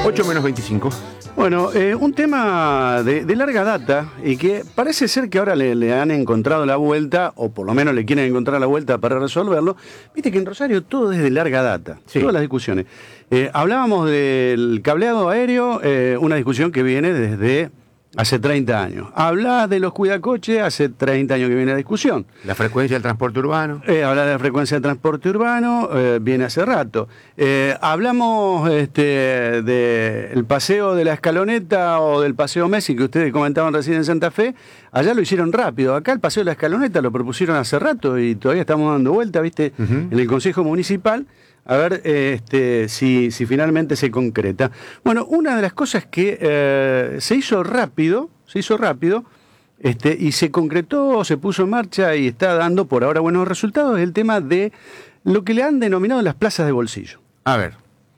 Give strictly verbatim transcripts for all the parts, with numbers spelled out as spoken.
ocho menos veinticinco. Bueno, eh, un tema de, de larga data y que parece ser que ahora le, le han encontrado la vuelta, o por lo menos le quieren encontrar la vuelta para resolverlo. Viste que en Rosario todo es de larga data, sí. Todas las discusiones. Eh, hablábamos del cableado aéreo, eh, una discusión que viene desde hace treinta años. Habla de los cuidacoches, hace treinta años que viene la discusión. La frecuencia del transporte urbano. Eh, habla de la frecuencia del transporte urbano, eh, viene hace rato. Eh, hablamos este, del paseo de la Escaloneta o del paseo Messi, que ustedes comentaban recién en Santa Fe. Allá lo hicieron rápido. Acá el paseo de la Escaloneta lo propusieron hace rato y todavía estamos dando vuelta, ¿viste? Uh-huh. En el Consejo Municipal. A ver este, si, si finalmente se concreta. Bueno, una de las cosas que eh, se hizo rápido, se hizo rápido, este, y se concretó, se puso en marcha y está dando por ahora buenos resultados, es el tema de lo que le han denominado las plazas de bolsillo. A ver.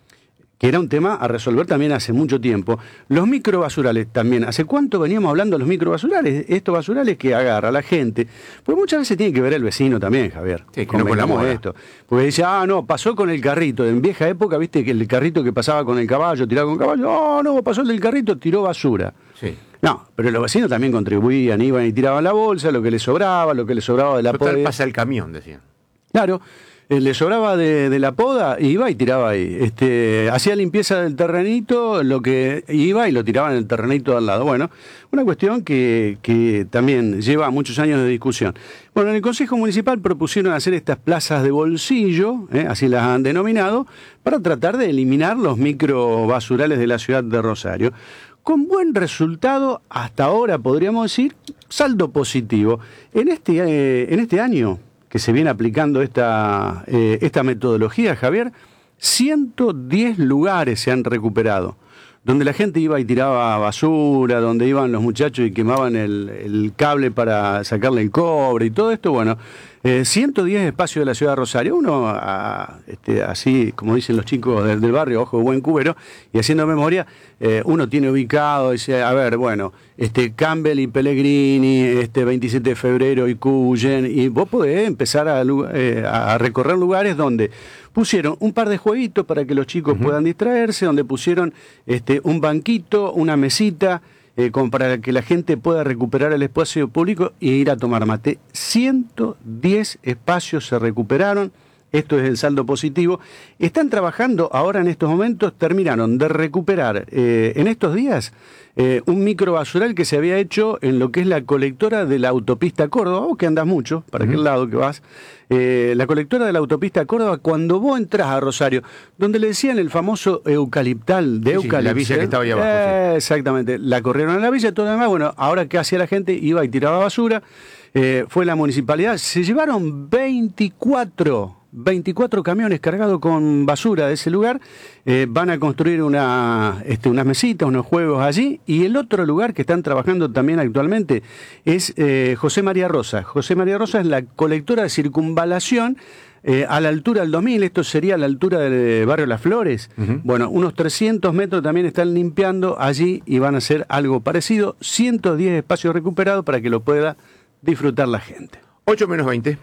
Que era un tema a resolver también hace mucho tiempo. Los microbasurales también. ¿Hace cuánto veníamos hablando de los microbasurales? Estos basurales que agarra la gente. Porque muchas veces tiene que ver el vecino también, Javier. Sí, que no con la moda. Esto. Porque dice, ah, no, pasó con el carrito. En vieja época, viste, que el carrito que pasaba con el caballo, tiraba con caballo. Oh, no, pasó el del carrito, tiró basura. Sí. No, pero los vecinos también contribuían, iban y tiraban la bolsa, lo que les sobraba, lo que les sobraba de la poda. Total, pasa el camión, decían. Claro. Eh, le sobraba de, de la poda, iba y tiraba ahí. Este, hacía limpieza del terrenito, lo que iba y lo tiraba en el terrenito al lado. Bueno, una cuestión que, que también lleva muchos años de discusión. Bueno, en el Consejo Municipal propusieron hacer estas plazas de bolsillo, eh, así las han denominado, para tratar de eliminar los microbasurales de la ciudad de Rosario. Con buen resultado, hasta ahora podríamos decir, saldo positivo. En este, eh, en este año que se viene aplicando esta, eh, esta metodología, Javier, ciento diez lugares se han recuperado, donde la gente iba y tiraba basura, donde iban los muchachos y quemaban el, el cable para sacarle el cobre y todo esto. Bueno, eh, ciento diez espacios de la ciudad de Rosario, uno a, este, así como dicen los chicos del, del barrio, ojo de buen cubero, y haciendo memoria, eh, uno tiene ubicado, dice, a ver, bueno, este Campbell y Pellegrini, este veintisiete de febrero y Cuyen, y vos podés empezar a, eh, a recorrer lugares donde pusieron un par de jueguitos para que los chicos uh-huh. puedan distraerse, donde pusieron este, un banquito, una mesita, eh, como para que la gente pueda recuperar el espacio público e ir a tomar mate. ciento diez espacios se recuperaron, esto es el saldo positivo. Están trabajando ahora en estos momentos, terminaron de recuperar eh, en estos días eh, un microbasural que se había hecho en lo que es la colectora de la autopista Córdoba, vos que andás mucho, para uh-huh. aquel lado que vas, eh, la colectora de la autopista Córdoba, cuando vos entras a Rosario, donde le decían el famoso eucaliptal de sí, sí, la villa que estaba ahí abajo. Eh, sí. Exactamente, la corrieron a la villa, todo lo demás, bueno, ahora ¿qué hacía la gente? Iba y tiraba basura, eh, fue la municipalidad, se llevaron veinticuatro camiones cargados con basura de ese lugar, eh, van a construir una, este, unas mesitas, unos juegos allí, y el otro lugar que están trabajando también actualmente es eh, José María Rosa. José María Rosa es la colectora de circunvalación eh, a la altura del dos mil, esto sería a la altura del barrio Las Flores. Uh-huh. Bueno, unos trescientos metros también están limpiando allí y van a hacer algo parecido, ciento diez espacios recuperados para que lo pueda disfrutar la gente. ocho menos veinte.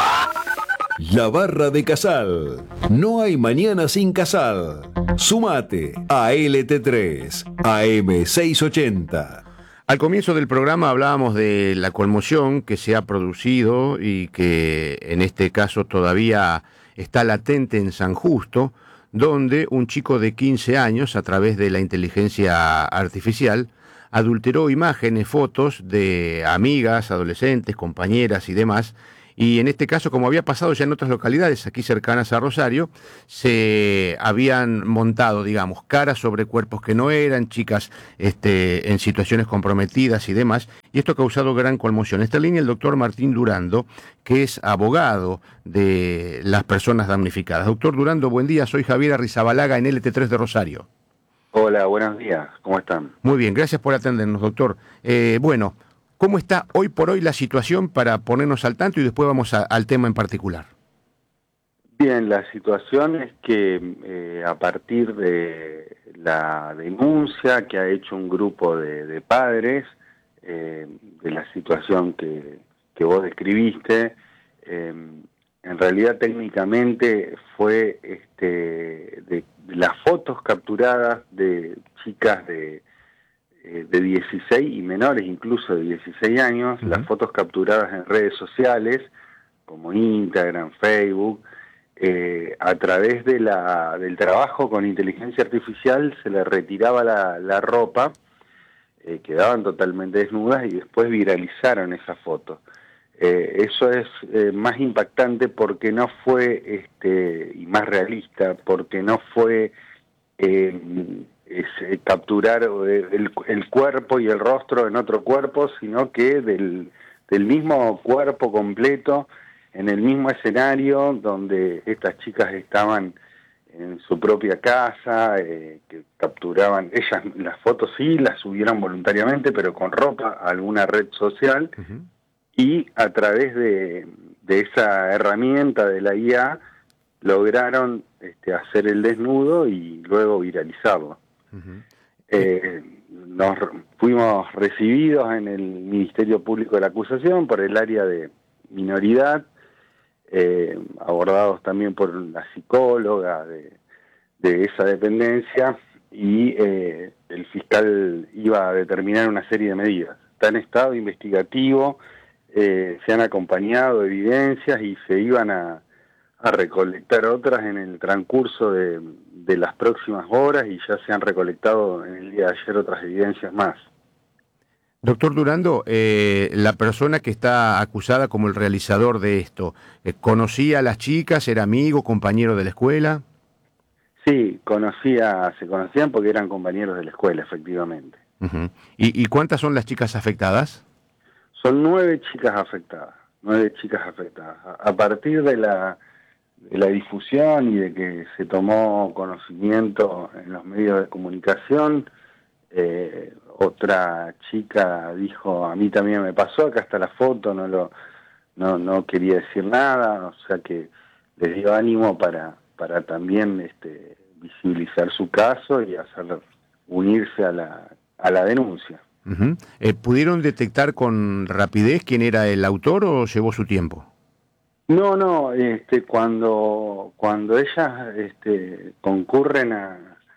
La Barra de Casal. No hay mañana sin Casal. Sumate a L T tres, A M seiscientos ochenta. Al comienzo del programa hablábamos de la conmoción que se ha producido y que en este caso todavía está latente en San Justo, donde un chico de quince años, a través de la inteligencia artificial, adulteró imágenes, fotos de amigas, adolescentes, compañeras y demás. Y en este caso, como había pasado ya en otras localidades aquí cercanas a Rosario, se habían montado, digamos, caras sobre cuerpos que no eran, chicas este, en situaciones comprometidas y demás, y esto ha causado gran conmoción. En esta línea el doctor Martín Durando, que es abogado de las personas damnificadas. Doctor Durando, buen día, soy Javier Arrizabalaga en L T tres de Rosario. Hola, buenos días, ¿cómo están? Muy bien, gracias por atendernos, doctor. Eh, bueno... ¿Cómo está hoy por hoy la situación para ponernos al tanto y después vamos a, al tema en particular? Bien, la situación es que eh, a partir de la denuncia que ha hecho un grupo de, de padres eh, de la situación que, que vos describiste, eh, en realidad técnicamente fue este, de, de las fotos capturadas de chicas de, eh, de dieciséis y menores, incluso de dieciséis años, uh-huh. las fotos capturadas en redes sociales, como Instagram, Facebook, eh, a través de la, del trabajo con inteligencia artificial se les retiraba la, la ropa, eh, quedaban totalmente desnudas y después viralizaron esas fotos. Eh, eso es eh, más impactante porque no fue, este, y más realista, porque no fue eh, es, eh, capturar el, el cuerpo y el rostro en otro cuerpo, sino que del, del mismo cuerpo completo, en el mismo escenario donde estas chicas estaban en su propia casa, eh, que capturaban, ellas las fotos sí las subieron voluntariamente, pero con ropa a alguna red social, uh-huh. y a través de, de esa herramienta de la I A lograron este, hacer el desnudo y luego viralizarlo. Uh-huh. Eh, nos fuimos recibidos en el Ministerio Público de la Acusación por el área de minoridad, eh, abordados también por la psicóloga de, de esa dependencia, y eh, el fiscal iba a determinar una serie de medidas. Está en estado investigativo. Eh, se han acompañado evidencias y se iban a, a recolectar otras en el transcurso de, de las próximas horas, y ya se han recolectado en el día de ayer otras evidencias más. Doctor Durando, eh, la persona que está acusada como el realizador de esto, eh, ¿conocía a las chicas? ¿Era amigo, compañero de la escuela? Sí, conocía, se conocían porque eran compañeros de la escuela, efectivamente. Uh-huh. ¿Y, ¿Y cuántas son las chicas afectadas? Son nueve chicas afectadas, nueve chicas afectadas. A partir de la, de la difusión y de que se tomó conocimiento en los medios de comunicación, eh, otra chica dijo, a mí también me pasó, acá está la foto, no lo no, no quería decir nada, o sea que les dio ánimo para, para también este, visibilizar su caso y hacer unirse a la, a la denuncia. Uh-huh. Eh, ¿Pudieron detectar con rapidez quién era el autor o llevó su tiempo? No, no, este, cuando cuando ellas este, concurren a,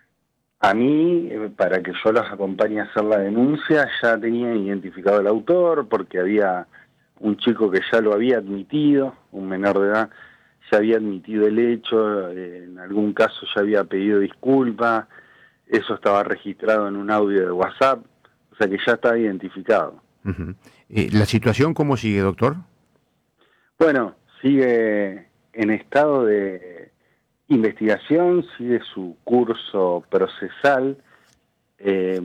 a mí eh, para que yo los acompañe a hacer la denuncia, ya tenían identificado el autor, porque había un chico que ya lo había admitido, un menor de edad, ya había admitido el hecho, eh, en algún caso ya había pedido disculpas, eso estaba registrado en un audio de WhatsApp. O sea que ya está identificado. Uh-huh. Eh, ¿La situación cómo sigue, doctor? Bueno, sigue en estado de investigación, sigue su curso procesal. Eh,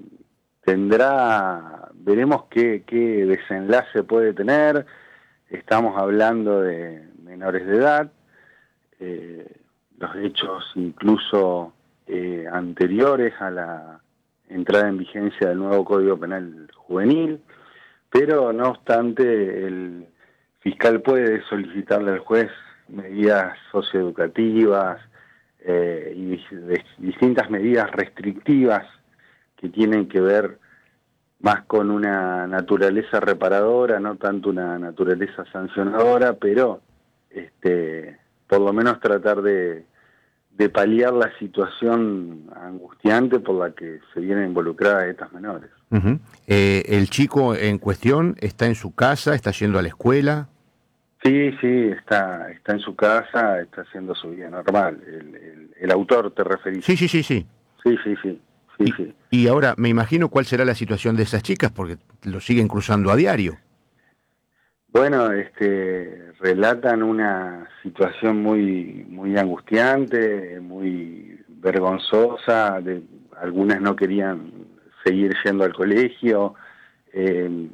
tendrá, veremos qué, qué desenlace puede tener. Estamos hablando de menores de edad. Eh, los hechos incluso eh, anteriores a la entrada en vigencia del nuevo Código Penal Juvenil, pero no obstante el fiscal puede solicitarle al juez medidas socioeducativas eh, y de, distintas medidas restrictivas que tienen que ver más con una naturaleza reparadora, no tanto una naturaleza sancionadora, pero este, por lo menos tratar de de paliar la situación angustiante por la que se vienen involucradas estas menores. Uh-huh. Eh, ¿El chico en cuestión está en su casa, está yendo a la escuela? Sí, sí, está está en su casa, está haciendo su vida normal. El, el, el autor, ¿te referís? Sí, sí, sí, sí. Sí, sí, sí. sí, y, sí. y ahora me imagino cuál será la situación de esas chicas, porque lo siguen cruzando a diario. Bueno, este, relatan una situación muy muy angustiante, muy vergonzosa. De, algunas no querían seguir yendo al colegio. Eh,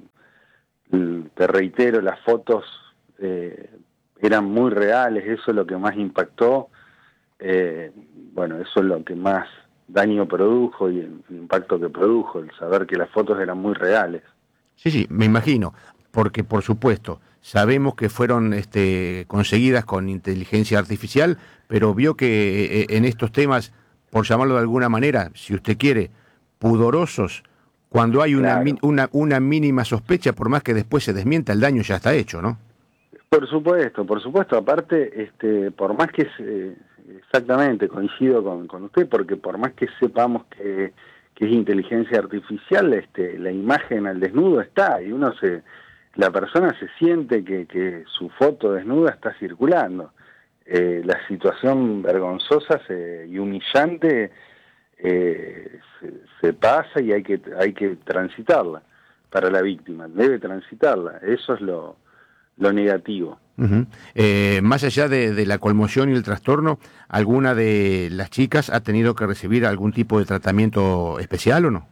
te reitero, las fotos eh, eran muy reales, eso es lo que más impactó. Eh, bueno, eso es lo que más daño produjo y el, el impacto que produjo, el saber que las fotos eran muy reales. Sí, sí, me imagino. Porque, por supuesto, sabemos que fueron este, conseguidas con inteligencia artificial, pero vio que eh, en estos temas, por llamarlo de alguna manera, si usted quiere, pudorosos, cuando hay una, Claro. una, una mínima sospecha, por más que después se desmienta, el daño ya está hecho, ¿no? Por supuesto, por supuesto. Aparte, este, por más que se, exactamente coincido con, con usted, porque por más que sepamos que, que es inteligencia artificial, este, la imagen al desnudo está y uno se, la persona se siente que, que su foto desnuda está circulando. Eh, la situación vergonzosa se, y humillante eh, se, se pasa y hay que hay que transitarla para la víctima, debe transitarla. Eso es lo lo negativo. Uh-huh. Eh, más allá de, de la conmoción y el trastorno, ¿alguna de las chicas ha tenido que recibir algún tipo de tratamiento especial o no?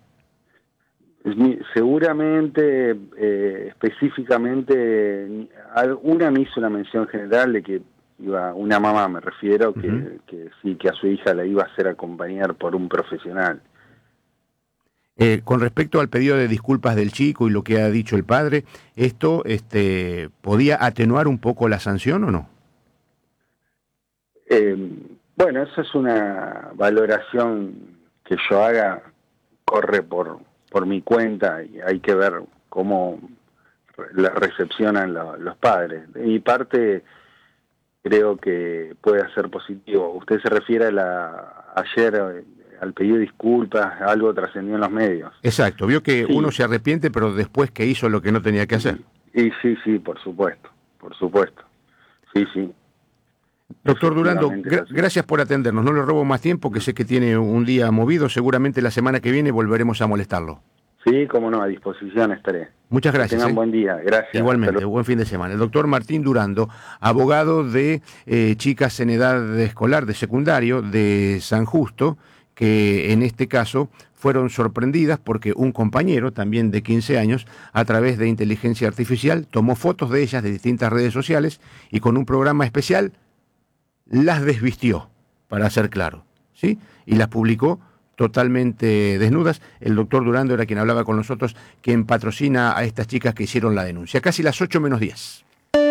Seguramente, eh, específicamente, una me hizo una mención general de que iba, una mamá me refiero, que, uh-huh. que sí, que a su hija la iba a hacer acompañar por un profesional. Eh, con respecto al pedido de disculpas del chico y lo que ha dicho el padre, ¿esto este, podía atenuar un poco la sanción o no? Eh, bueno, eso es una valoración que yo haga, corre por, por mi cuenta y hay que ver cómo la recepcionan lo, los padres. De mi parte, creo que puede ser positivo. Usted se refiere a la ayer... al pedido de disculpas, algo trascendió en los medios. Exacto, vio que sí. uno se arrepiente, pero después que hizo lo que no tenía que hacer. Y sí, sí, por supuesto, por supuesto. Sí, sí. Doctor Durando, gra- gracias por atendernos. No le robo más tiempo, que sé que tiene un día movido. Seguramente la semana que viene volveremos a molestarlo. Sí, cómo no, a disposición estaré. Muchas gracias. Que tengan ¿eh? buen día, gracias. Igualmente, buen fin de semana. El doctor Martín Durando, abogado de eh, chicas en edad escolar, de secundario, de San Justo, que en este caso fueron sorprendidas porque un compañero, también de quince años, a través de inteligencia artificial, tomó fotos de ellas de distintas redes sociales y con un programa especial las desvistió, para ser claro, ¿sí? Y las publicó totalmente desnudas. El doctor Durando era quien hablaba con nosotros, quien patrocina a estas chicas que hicieron la denuncia. Casi las ocho menos diez.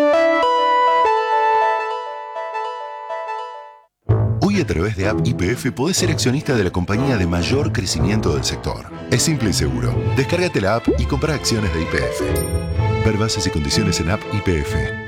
Hoy a través de App Y P F podés ser accionista de la compañía de mayor crecimiento del sector. Es simple y seguro. Descárgate la app y compra acciones de Y P F. Ver bases y condiciones en App Y P F.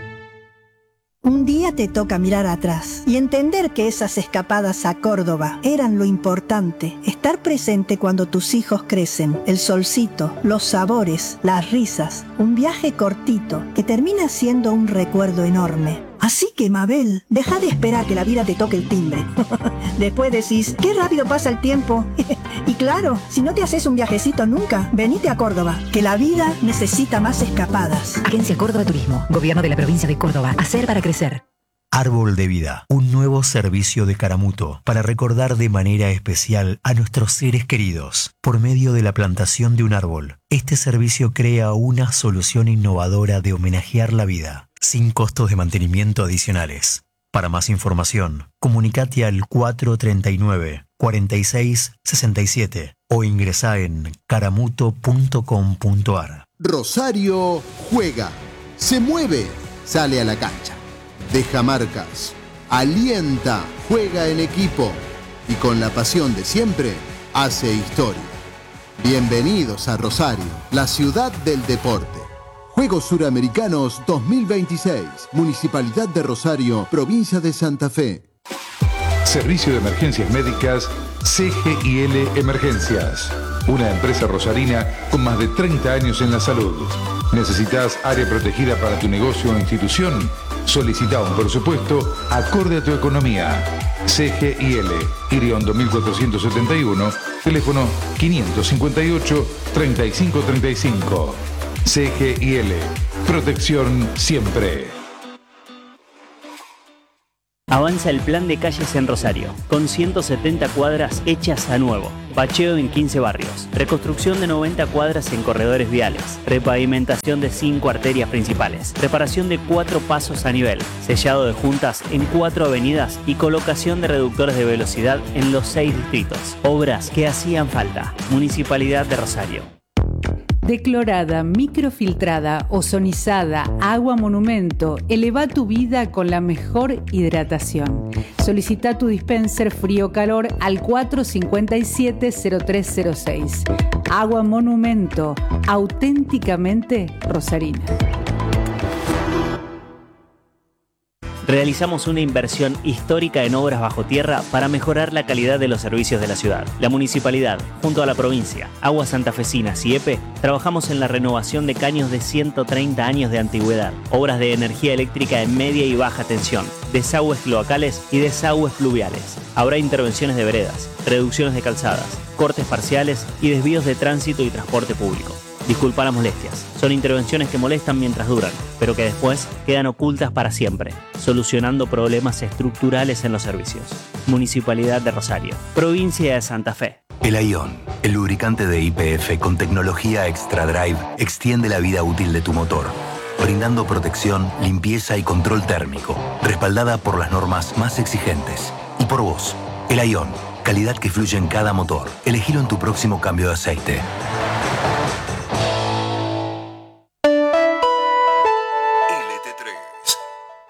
Un día te toca mirar atrás y entender que esas escapadas a Córdoba eran lo importante. Estar presente cuando tus hijos crecen, el solcito, los sabores, las risas, un viaje cortito que termina siendo un recuerdo enorme. Así que, Mabel, deja de esperar que la vida te toque el timbre. Después decís, qué rápido pasa el tiempo. Y claro, si no te haces un viajecito nunca, venite a Córdoba, que la vida necesita más escapadas. Agencia Córdoba Turismo, Gobierno de la Provincia de Córdoba. Hacer para crecer. Árbol de Vida, un nuevo servicio de Caramuto para recordar de manera especial a nuestros seres queridos. Por medio de la plantación de un árbol, este servicio crea una solución innovadora de homenajear la vida, sin costos de mantenimiento adicionales. Para más información, comunicate al cuatro treinta y nueve, cuarenta y seis, sesenta y siete o ingresá en caramuto punto com punto ar. Rosario juega, se mueve, sale a la cancha, deja marcas, alienta, juega en equipo y con la pasión de siempre hace historia. Bienvenidos a Rosario, la ciudad del deporte. Juegos Suramericanos dos mil veintiséis, Municipalidad de Rosario, Provincia de Santa Fe. Servicio de Emergencias Médicas C G I L Emergencias, una empresa rosarina con más de treinta años en la salud. ¿Necesitas área protegida para tu negocio o institución? Solicita un presupuesto acorde a tu economía. C G I L, Iriondo mil cuatrocientos setenta y uno, teléfono quinientos cincuenta y ocho, treinta y cinco treinta y cinco. C G I L, protección siempre. Avanza el plan de calles en Rosario, con ciento setenta cuadras hechas a nuevo, bacheo en quince barrios, reconstrucción de noventa cuadras en corredores viales, repavimentación de cinco arterias principales, reparación de cuatro pasos a nivel, sellado de juntas en cuatro avenidas y colocación de reductores de velocidad en los seis distritos. Obras que hacían falta. Municipalidad de Rosario. Declorada, microfiltrada, ozonizada, agua monumento, eleva tu vida con la mejor hidratación. Solicita tu dispenser frío-calor al cuatro cinco siete, cero tres cero seis. Agua monumento, auténticamente rosarina. Realizamos una inversión histórica en obras bajo tierra para mejorar la calidad de los servicios de la ciudad. La municipalidad, junto a la provincia, Aguas Santafesinas y E P E, trabajamos en la renovación de caños de ciento treinta años de antigüedad, obras de energía eléctrica en media y baja tensión, desagües cloacales y desagües pluviales. Habrá intervenciones de veredas, reducciones de calzadas, cortes parciales y desvíos de tránsito y transporte público. Disculpa las molestias, son intervenciones que molestan mientras duran, pero que después quedan ocultas para siempre, solucionando problemas estructurales en los servicios. Municipalidad de Rosario, Provincia de Santa Fe. El Ion, el lubricante de Y P F con tecnología Extra Drive, extiende la vida útil de tu motor, brindando protección, limpieza y control térmico, respaldada por las normas más exigentes. Y por vos, el Ion, calidad que fluye en cada motor. Elegilo en tu próximo cambio de aceite.